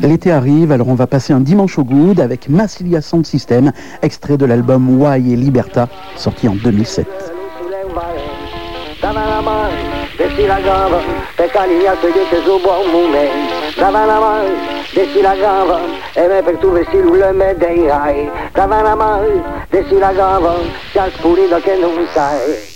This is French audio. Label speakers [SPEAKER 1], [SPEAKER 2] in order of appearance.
[SPEAKER 1] L'été arrive, alors on va passer un dimanche au good avec Massilia Sound System, extrait de l'album Why et Liberta, sorti en 2007.
[SPEAKER 2] Dava la mano, dessi la gamba, per caligliato e dite su buon momento. Dava la mano, dessi la gamba, e me per tu vesti l'ulle me dei hai. Dava la mano, dessi la gamba, c'è spurito che non sai.